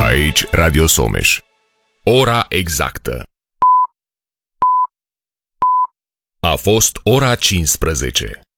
Aici Radio Someș. Ora exactă. A fost ora 15.